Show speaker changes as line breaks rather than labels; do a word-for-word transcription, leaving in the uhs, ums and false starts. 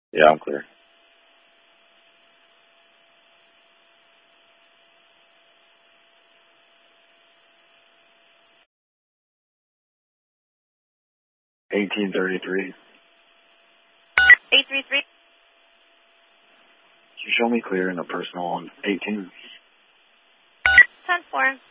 Yeah, I'm clear. eighteen thirty-three.
eight three three.
Can you show me clear in a personal on eighteen?
ten four.